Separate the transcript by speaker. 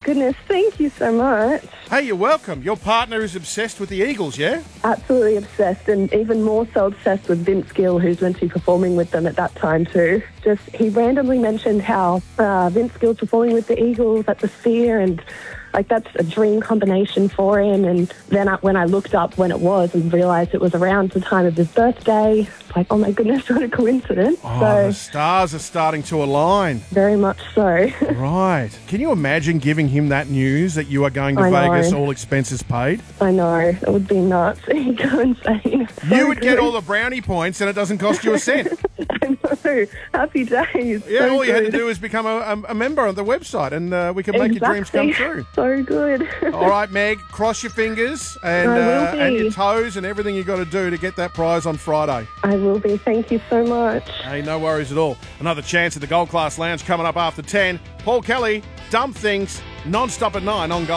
Speaker 1: goodness, thank you so much.
Speaker 2: Hey, you're welcome. Your partner is obsessed with the Eagles, yeah?
Speaker 1: Absolutely obsessed, and even more so obsessed with Vince Gill, who's meant to be performing with them at that time too. He randomly mentioned how Vince Gill's performing with the Eagles at the Sphere, and that's a dream combination for him. And then when I looked up when it was and realised it was around the time of his birthday, it's like, oh my goodness, what a coincidence.
Speaker 2: Oh, the stars are starting to align.
Speaker 1: Very much so.
Speaker 2: Right. Can you imagine giving him that news that you are going to Vegas, all expenses paid?
Speaker 1: I know. It would be nuts. He'd go insane.
Speaker 2: You would get all the brownie points and it doesn't cost you a cent.
Speaker 1: I know. Happy days.
Speaker 2: Yeah,
Speaker 1: so
Speaker 2: all you had to
Speaker 1: good.
Speaker 2: do is become a member of the website and we can make your dreams come true.
Speaker 1: So good.
Speaker 2: All right, Meg, cross your fingers and your toes and everything you got to do to get that prize on Friday.
Speaker 1: I will be. Thank you so much.
Speaker 2: Hey, no worries at all. Another chance at the Gold Class Lounge coming up after 10. Paul Kelly, Dumb Things, non-stop at 9 on Gold.